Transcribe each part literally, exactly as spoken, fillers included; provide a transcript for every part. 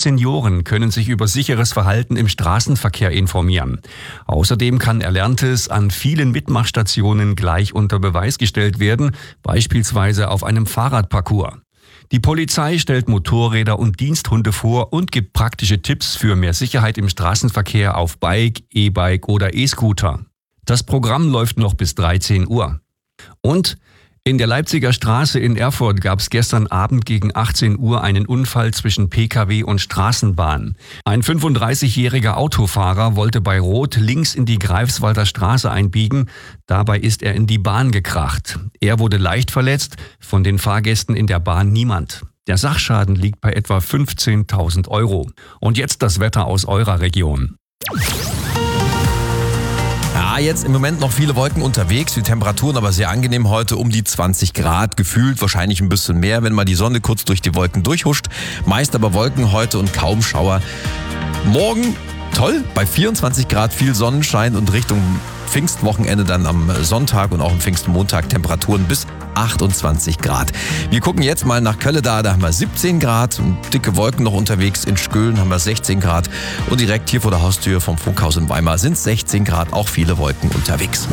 Senioren können sich über sicheres Verhalten im Straßenverkehr informieren. Außerdem kann Erlerntes an vielen Mitmachstationen gleich unter Beweis gestellt werden, beispielsweise auf einem Fahrradparcours. Die Polizei stellt Motorräder und Diensthunde vor und gibt praktische Tipps für mehr Sicherheit im Straßenverkehr auf Bike, E-Bike oder E-Scooter. Das Programm läuft noch bis dreizehn Uhr. Und in der Leipziger Straße in Erfurt gab es gestern Abend gegen achtzehn Uhr einen Unfall zwischen P K W und Straßenbahn. Ein fünfunddreißigjähriger Autofahrer wollte bei Rot links in die Greifswalder Straße einbiegen. Dabei ist er in die Bahn gekracht. Er wurde leicht verletzt, von den Fahrgästen in der Bahn niemand. Der Sachschaden liegt bei etwa fünfzehntausend Euro. Und jetzt das Wetter aus eurer Region. Ja, jetzt im Moment noch viele Wolken unterwegs, die Temperaturen aber sehr angenehm heute, um die zwanzig Grad, gefühlt wahrscheinlich ein bisschen mehr, wenn mal die Sonne kurz durch die Wolken durchhuscht. Meist aber Wolken heute und kaum Schauer. Morgen toll, bei vierundzwanzig Grad viel Sonnenschein und Richtung Pfingstwochenende dann am Sonntag und auch am Pfingstmontag Temperaturen bis achtundzwanzig Grad. Wir gucken jetzt mal nach Kölleda, da haben wir siebzehn Grad und dicke Wolken noch unterwegs. In Skölen haben wir sechzehn Grad und direkt hier vor der Haustür vom Funkhaus in Weimar sind sechzehn Grad, auch viele Wolken unterwegs.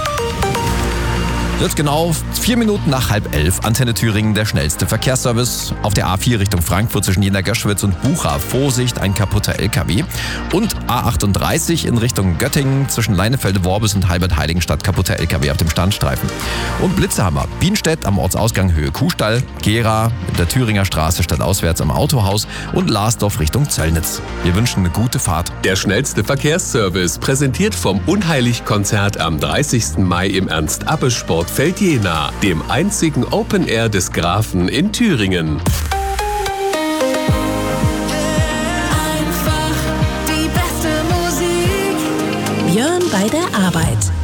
Jetzt genau vier Minuten nach halb elf. Antenne Thüringen, der schnellste Verkehrsservice. Auf der A vier Richtung Frankfurt zwischen Jena-Göschwitz und Bucha. Vorsicht, ein kaputter L K W. Und A achtunddreißig in Richtung Göttingen zwischen Leinefelde-Worbis und Halbert-Heiligenstadt. Kaputter L K W auf dem Standstreifen. Und Blitzerhammer. Bienstedt am Ortsausgang Höhe Kuhstall. Gera in der Thüringer Straße stadtauswärts am Autohaus. Und Larsdorf Richtung Zöllnitz. Wir wünschen eine gute Fahrt. Der schnellste Verkehrsservice, präsentiert vom Unheilig-Konzert am dreißigsten Mai im Ernst-Abbe-Sport Feld Jena, dem einzigen Open Air des Grafen in Thüringen. Einfach die beste Musik. Björn bei der Arbeit.